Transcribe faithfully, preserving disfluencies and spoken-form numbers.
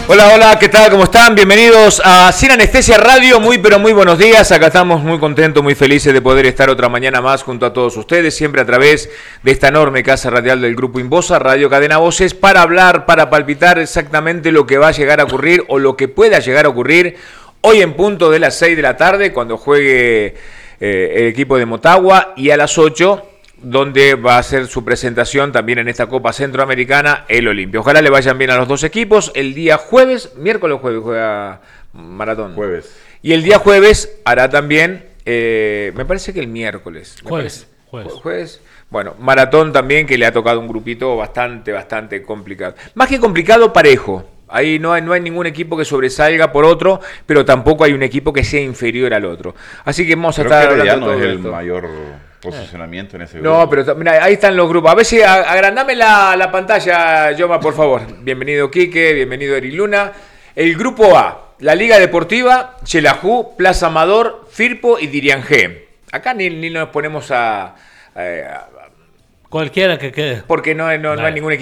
Hola, hola, ¿qué tal? ¿Cómo están? Bienvenidos a Sin Anestesia Radio. Muy, pero muy buenos días. Acá estamos muy contentos, muy felices de poder estar otra mañana más junto a todos ustedes, siempre a través de esta enorme casa radial del Grupo Inbosa, Radio Cadena Voces, para hablar, para palpitar exactamente lo que va a llegar a ocurrir o lo que pueda llegar a ocurrir hoy en punto de las seis de la tarde, cuando juegue eh, el equipo de Motagua, y a las ocho, donde va a hacer su presentación también en esta Copa Centroamericana, el Olimpia. Ojalá le vayan bien a los dos equipos. El día jueves, miércoles o jueves juega Maratón. Jueves. Y el día jueves hará también, eh, me parece que el miércoles. Jueves. Jueves. Jueves. Bueno, Maratón también, que le ha tocado un grupito bastante, bastante complicado. Más que complicado, parejo. Ahí no hay, no hay ningún equipo que sobresalga por otro, pero tampoco hay un equipo que sea inferior al otro. Así que vamos a Creo estar que hablando no de es todo el esto. mayor posicionamiento en ese grupo. No, pero mira, ahí están los grupos. A ver si agrandame la, la pantalla, Yoma, por favor. Bienvenido Quique, bienvenido Eri Luna. El grupo A, la Liga Deportiva, Xelajú, Plaza Amador, Firpo y Diriangé. Acá ni, ni nos ponemos a, a, a... Cualquiera que quede. Porque no, no, no hay ningún equipo